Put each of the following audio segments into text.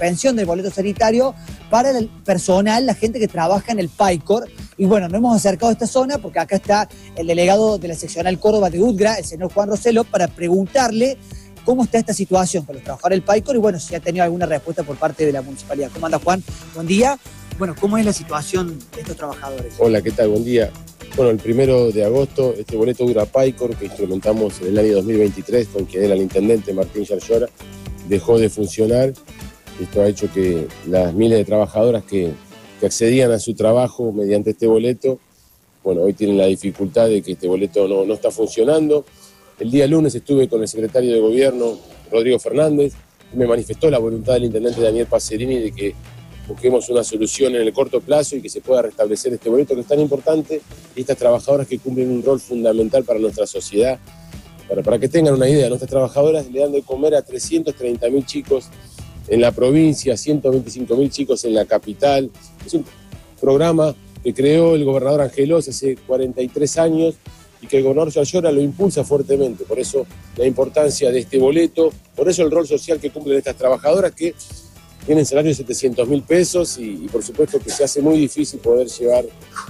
suspensión del boleto sanitario para el personal, la gente que trabaja en el PAICOR. Y bueno, nos hemos acercado a esta zona porque acá está el delegado de la seccional Córdoba de UTGRA, el señor Juan Roselo, para preguntarle cómo está esta situación con los trabajadores del PAICOR y bueno, si ha tenido alguna respuesta por parte de la municipalidad. ¿Cómo anda, Juan? Buen día. Bueno, ¿cómo es la situación de estos trabajadores? Hola, ¿qué tal? Buen día. Bueno, el 1 de agosto, este boleto UTGRA PAICOR, que instrumentamos en el año 2023 con quien era el intendente Martín Yarlora, dejó de funcionar. Esto ha hecho que las miles de trabajadoras que accedían a su trabajo mediante este boleto, bueno, hoy tienen la dificultad de que este boleto no está funcionando. El día lunes estuve con el secretario de Gobierno, Rodrigo Fernández, y me manifestó la voluntad del intendente Daniel Pacerini de que busquemos una solución en el corto plazo y que se pueda restablecer este boleto que es tan importante y estas trabajadoras que cumplen un rol fundamental para nuestra sociedad. Para que tengan una idea, nuestras trabajadoras le dan de comer a 330.000 chicos en la provincia, 125.000 chicos en la capital. Es un programa que creó el gobernador Angelos hace 43 años y que el gobernador Yarlora lo impulsa fuertemente. Por eso la importancia de este boleto, por eso el rol social que cumplen estas trabajadoras que tienen salario de 700.000 pesos y por supuesto que se hace muy difícil poder llevar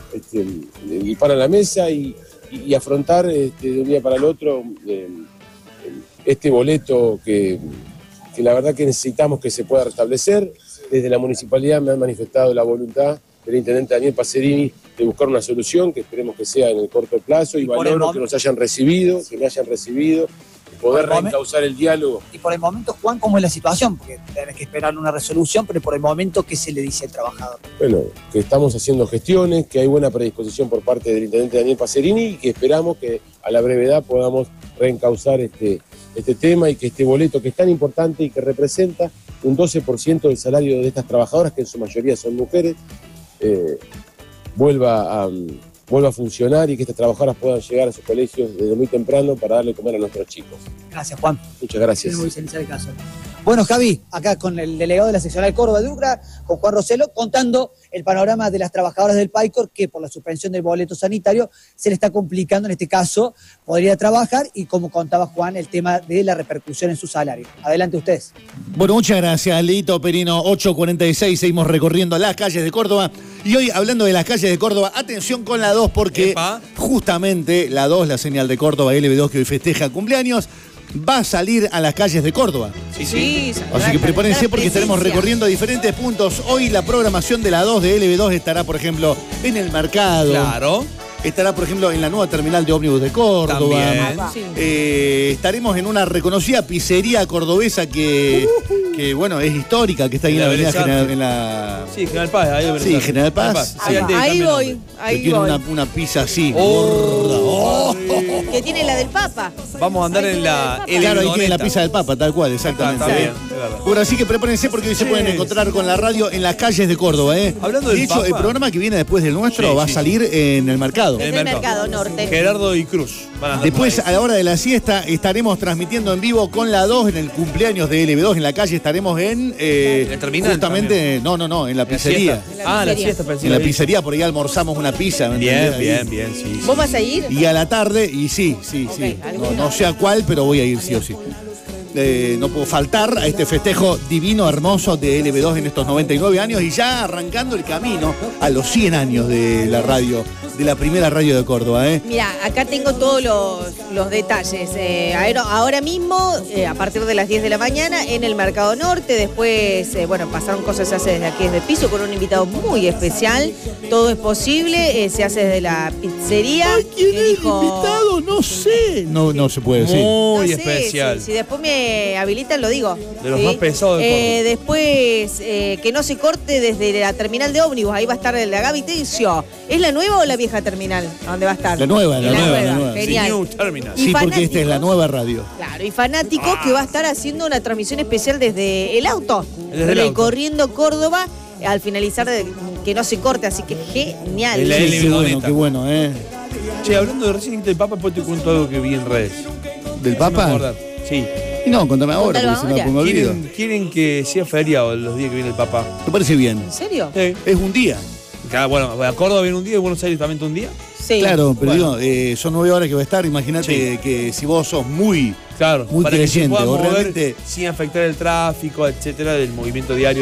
el pan a la mesa y afrontar de un día para el otro este boleto que la verdad que necesitamos que se pueda restablecer. Desde la municipalidad me han manifestado la voluntad del intendente Daniel Pacerini de buscar una solución que esperemos que sea en el corto plazo y valoro que nos hayan recibido, que me hayan recibido, poder reencauzar el diálogo. Y por el momento, Juan, ¿cómo es la situación? Porque tenés que esperar una resolución, pero por el momento, ¿qué se le dice al trabajador? Bueno, que estamos haciendo gestiones, que hay buena predisposición por parte del intendente Daniel Pacerini y que esperamos que a la brevedad podamos reencauzar este tema y que este boleto que es tan importante y que representa un 12% del salario de estas trabajadoras, que en su mayoría son mujeres, vuelva a funcionar y que estas trabajadoras puedan llegar a sus colegios desde muy temprano para darle comer a nuestros chicos. Gracias, Juan. Muchas gracias. El caso. Bueno, Javi, acá con el delegado de la seccional Córdoba de UTGRA, con Juan Roselo, contando el panorama de las trabajadoras del PAICOR que por la suspensión del boleto sanitario se le está complicando, en este caso, podría trabajar y como contaba Juan, el tema de la repercusión en su salario. Adelante ustedes. Bueno, muchas gracias, Leito Perino. 8:46, seguimos recorriendo las calles de Córdoba. Y hoy, hablando de las calles de Córdoba, atención con la 2, porque justamente la 2, la señal de Córdoba, LB2, que hoy festeja cumpleaños, va a salir a las calles de Córdoba. Sí. Así que prepárense porque estaremos recorriendo diferentes puntos. Hoy la programación de la 2 de LB2 estará, por ejemplo, en el mercado. Claro. Estará, por ejemplo, en la nueva terminal de ómnibus de Córdoba. Estaremos en una reconocida pizzería cordobesa que bueno, es histórica, que está ahí en la avenida General, Sí, General Paz. Sí, General Paz. Ahí voy. Tiene una pizza así, gorda. Que tiene la del Papa. Vamos a andar en la... Claro, ahí tiene la pizza del Papa, tal cual, exactamente. También, bueno, así que prepárense porque hoy se pueden encontrar con la radio en las calles de Córdoba. Hablando del Papa. De hecho, el programa que viene después del nuestro va a salir en el mercado. En el mercado norte. Gerardo y Cruz. Después, a la hora de la siesta, estaremos transmitiendo en vivo con la 2 en el cumpleaños de LB2 en la calle. Estaremos en... ¿El terminal? Justamente, no, en la pizzería. La siesta. En la pizzería, por ahí almorzamos una pizza. Bien, sí. ¿Vos vas a ir? Y a la tarde, y sí. No sé a cuál, pero voy a ir sí o sí. No puedo faltar a este festejo divino, hermoso de LB2 en estos 99 años y ya arrancando el camino a los 100 años de la radio, de la primera radio de Córdoba. Mira, acá tengo todos los detalles. Ahora mismo, a partir de las 10 de la mañana, en el Mercado Norte. Después, pasaron cosas, se hace desde aquí, desde el piso, con un invitado muy especial. Todo es posible, se hace desde la pizzería. Ay, ¿quién es el invitado? No sé. No se puede decir. Muy especial. Si después me habilitan, lo digo. De los más pesados de Córdoba. Después, que no se corte desde la terminal de ómnibus. Ahí va a estar el de Gaby Tencio. ¿Es la nueva o la vieja terminal? ¿A dónde va a estar? La nueva. Genial. New Terminal. Sí, porque esta es la nueva radio. Claro, y fanáticos que va a estar haciendo una transmisión especial desde el auto. Recorriendo Córdoba al finalizar que no se corte, así que genial. Qué bueno. Che, hablando de recién del Papa, pues te cuento algo que vi en redes. ¿Del Papa? Sí. No, contame ahora, porque se me olvidó. Quieren que sea feriado los días que viene el Papa. ¿Te parece bien? ¿En serio? Sí. Es un día. Claro, bueno, a Córdoba viene un día y Buenos Aires también un día. Sí. Claro, pero digo, son 9 horas que va a estar. Imagínate que si vos sos muy Claro, muy para que se creyente pueda o mover realmente sin afectar el tráfico, etcétera, del movimiento diario.